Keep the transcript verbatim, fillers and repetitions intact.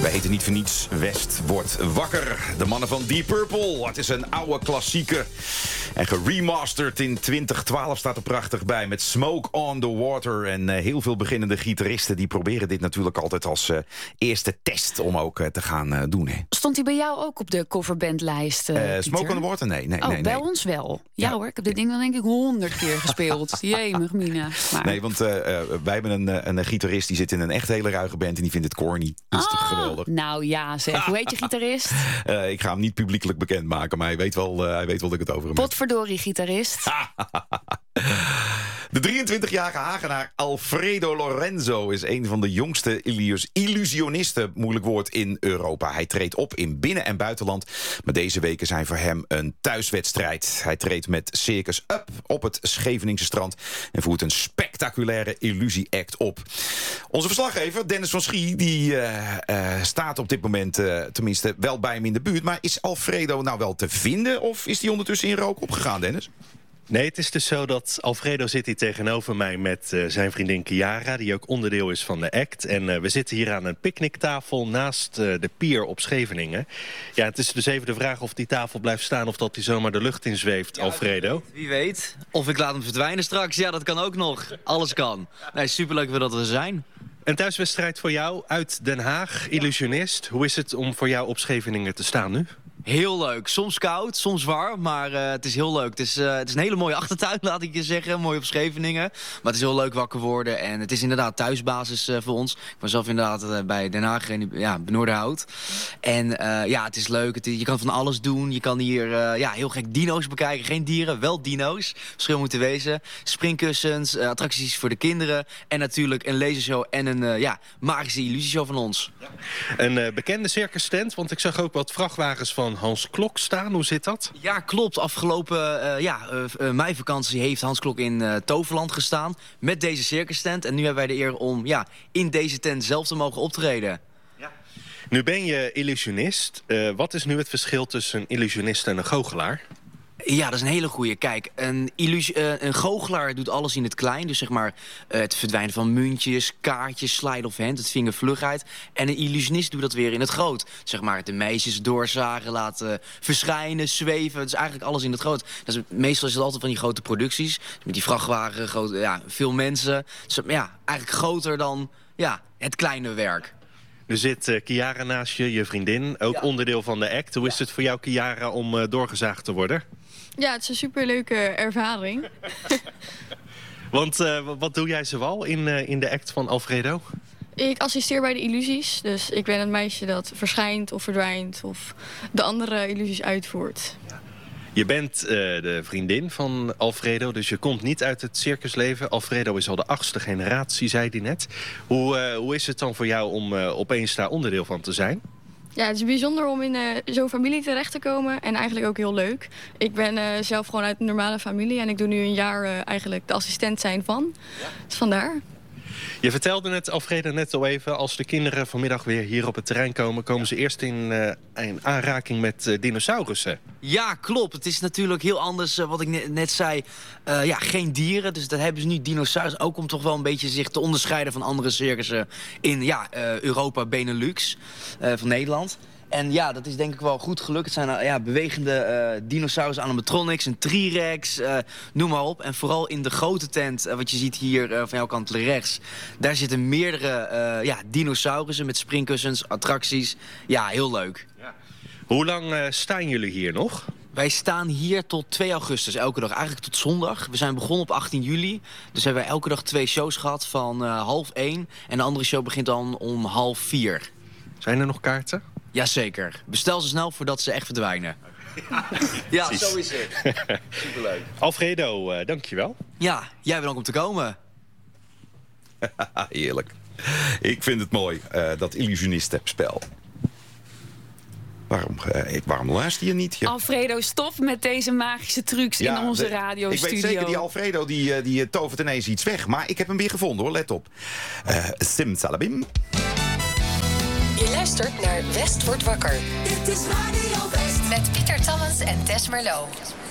wij heten niet voor niets West wordt wakker. De mannen van Deep Purple. Het is een oude klassieker. En geremasterd in twintig twaalf staat er prachtig bij. Met Smoke on the Water. En uh, heel veel beginnende gitaristen die proberen dit natuurlijk altijd als uh, eerste test om ook uh, te gaan uh, doen. Hè. Stond hij bij jou ook op de coverbandlijst? Uh, uh, Smoke on the Water? Nee. nee, oh, nee bij nee. ons wel. Ja, ja hoor, ik heb dit ding dan denk ik honderd keer gespeeld. Jemig, Mina. Maar... Nee, want uh, uh, wij hebben een, een gitarist die zit in een echt hele ruige band en die vindt het corny. Dat is oh, toch geweldig? Nou ja, zeg. Hoe heet je gitarist? Uh, ik ga hem niet publiekelijk bekendmaken, maar hij weet wel, uh, hij weet wel dat ik het over hem heb. Potverdorie, gitarist. De drieëntwintigjarige Hagenaar Alfredo Lorenzo is een van de jongste illus- illusionisten, moeilijk woord, in Europa. Hij treedt op in binnen- en buitenland, maar deze weken zijn voor hem een thuiswedstrijd. Hij treedt met Circus Up op het Scheveningse strand en voert een spectaculaire illusie-act op. Onze verslaggever Dennis van Schie die, uh, uh, staat op dit moment uh, tenminste wel bij hem in de buurt, maar is Alfredo nou wel te vinden of is hij ondertussen in rook opgegaan, Dennis? Nee, het is dus zo dat Alfredo zit hier tegenover mij met uh, zijn vriendin Chiara, die ook onderdeel is van de act. En uh, we zitten hier aan een picknicktafel naast uh, de pier op Scheveningen. Ja, het is dus even de vraag of die tafel blijft staan of dat hij zomaar de lucht in zweeft, ja, Alfredo. Wie weet. Of ik laat hem verdwijnen straks. Ja, dat kan ook nog. Alles kan. Nee, superleuk dat we er zijn. Een thuiswedstrijd voor jou uit Den Haag, illusionist. Hoe is het om voor jou op Scheveningen te staan nu? Heel leuk. Soms koud, soms warm, maar uh, het is heel leuk. Het is, uh, het is een hele mooie achtertuin, laat ik je zeggen. Mooi op Scheveningen. Maar het is heel leuk wakker worden. En het is inderdaad thuisbasis uh, voor ons. Ik ben zelf inderdaad uh, bij Den Haag in ja, Noorderhout. En uh, ja, het is leuk. Het is, je kan van alles doen. Je kan hier uh, ja, heel gek dino's bekijken. Geen dieren, wel dino's. Verschil moeten wezen. Springkussens, uh, attracties voor de kinderen. En natuurlijk een lasershow en een uh, ja, magische illusieshow van ons. Ja. Een uh, bekende circus tent, want ik zag ook wat vrachtwagens van Hans Klok staan. Hoe zit dat? Ja, klopt. Afgelopen uh, ja, uh, uh, meivakantie heeft Hans Klok in uh, Toverland gestaan met deze circus tent. En nu hebben wij de eer om ja, in deze tent zelf te mogen optreden. Ja. Nu ben je illusionist. Uh, wat is nu het verschil tussen een illusionist en een goochelaar? Ja, dat is een hele goeie. Kijk, een, illusie, uh, een goochelaar doet alles in het klein. Dus zeg maar uh, het verdwijnen van muntjes, kaartjes, sleight of hand, het vingervlugheid. En een illusionist doet dat weer in het groot. Zeg maar de meisjes doorzagen, laten verschijnen, zweven. Het is eigenlijk alles in het groot. Dat is, meestal is het altijd van die grote producties. Dus met die vrachtwagen, grote, ja, veel mensen. Dus, ja, eigenlijk groter dan ja, het kleine werk. Er zit uh, Chiara naast je, je vriendin, ook ja. onderdeel van de act. Hoe is het voor jou, Chiara, om uh, doorgezaagd te worden? Ja, het is een superleuke ervaring. Want uh, wat doe jij zoal in, uh, in de act van Alfredo? Ik assisteer bij de illusies. Dus ik ben het meisje dat verschijnt of verdwijnt of de andere illusies uitvoert. Je bent uh, de vriendin van Alfredo, dus je komt niet uit het circusleven. Alfredo is al de achtste generatie, zei hij net. Hoe, uh, hoe is het dan voor jou om uh, opeens daar onderdeel van te zijn? Ja, het is bijzonder om in uh, zo'n familie terecht te komen en eigenlijk ook heel leuk. Ik ben uh, zelf gewoon uit een normale familie en ik doe nu een jaar uh, eigenlijk de assistent zijn van. Ja. Dus vandaar. Je vertelde net, Alfredo, net al even, als de kinderen vanmiddag weer hier op het terrein komen, komen ze eerst in, uh, in aanraking met uh, dinosaurussen. Ja, klopt. Het is natuurlijk heel anders, uh, wat ik net, net zei. Uh, ja, geen dieren, dus dat hebben ze nu dinosaurussen. Ook om toch wel een beetje zich te onderscheiden van andere circussen in ja, uh, Europa, Benelux, uh, van Nederland. En ja, dat is denk ik wel goed gelukt. Het zijn uh, ja, bewegende uh, dinosaurus, animatronics, een T-Rex, uh, noem maar op. En vooral in de grote tent, uh, wat je ziet hier uh, van jouw kant rechts, daar zitten meerdere uh, ja, dinosaurussen met springkussens, attracties. Ja, heel leuk. Ja. Hoe lang uh, staan jullie hier nog? Wij staan hier tot twee augustus, elke dag. Eigenlijk tot zondag. We zijn begonnen op achttien juli. Dus hebben wij elke dag twee shows gehad van uh, half één. En de andere show begint dan om half vier. Zijn er nog kaarten? Jazeker. Bestel ze snel voordat ze echt verdwijnen. Ja, zo is het. Superleuk. Alfredo, uh, dankjewel. Ja, jij bent ook om te komen. Heerlijk. Ik vind het mooi, uh, dat illusionistenspel. Waarom, uh, waarom luister je niet? Ja. Alfredo, stop met deze magische trucs ja, in onze de, radiostudio. Ik weet zeker, die Alfredo die, die tovert ineens iets weg. Maar ik heb hem weer gevonden, hoor. Let op. Uh, Simsalabim. Je luistert naar West wordt wakker. Dit is Radio West. Met Pieter Thomas en Tess Merlot.